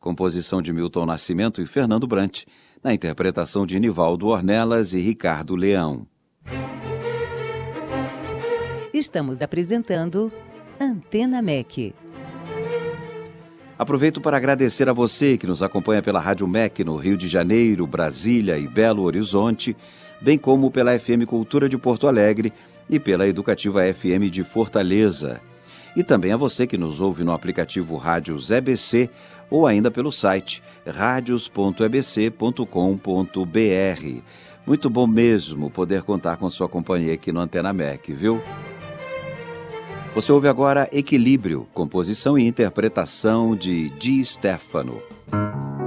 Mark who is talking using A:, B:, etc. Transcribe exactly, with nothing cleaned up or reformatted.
A: composição de Milton Nascimento e Fernando Brant, na interpretação de Nivaldo Ornelas e Ricardo Leão.
B: Estamos apresentando Antena M E C.
A: Aproveito para agradecer a você que nos acompanha pela Rádio M E C no Rio de Janeiro, Brasília e Belo Horizonte, bem como pela F M Cultura de Porto Alegre e pela Educativa F M de Fortaleza. E também a você que nos ouve no aplicativo Rádios E B C ou ainda pelo site radios ponto e b c ponto com ponto b r. Muito bom mesmo poder contar com sua companhia aqui no Antena M E C, viu? Você ouve agora Equilíbrio, composição e interpretação de Di Stefano.